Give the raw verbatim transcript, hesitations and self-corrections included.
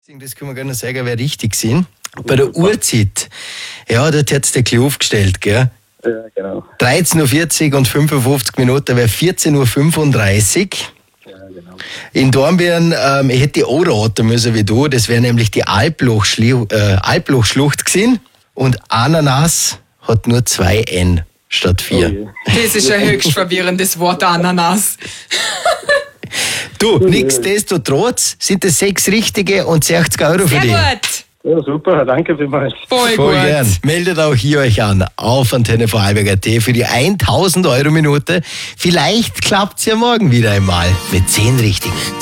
Das können wir gar nicht sagen, wer richtig sind. Bei der Uhrzeit, ja, dort hat es der Kluf aufgestellt, gell? Ja, genau. dreizehn Uhr vierzig und fünfundfünfzig Minuten wäre vierzehn Uhr fünfunddreißig. Ja, genau. In Dornbirn, ähm, ich hätte auch raten müssen wie du, das wäre nämlich die Alplochschli- äh, Alplochschlucht gewesen. Und Ananas hat nur zwei N statt vier. Oh je. Das ist ein höchst verwirrendes Wort, Ananas. Du, nichtsdestotrotz sind es sechs richtige und sechzig Euro für Sehr dich. gut. Ja, super, danke vielmals. Voll, Voll gut. gern. Meldet auch hier euch an auf Antenne Vorarlberg Punkt at für die tausend Euro Minute. Vielleicht klappt es ja morgen wieder einmal mit zehn richtigen.